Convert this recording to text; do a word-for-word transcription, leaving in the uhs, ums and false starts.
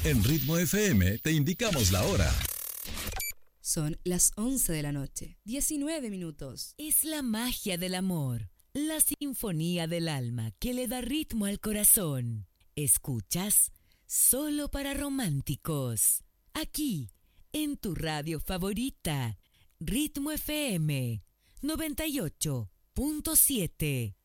En Ritmo F M te indicamos la hora. Son las once de la noche, diecinueve minutos. Es la magia del amor, la sinfonía del alma que le da ritmo al corazón. Escuchas Solo para Románticos, aquí, en tu radio favorita, Ritmo F M noventa y ocho punto siete.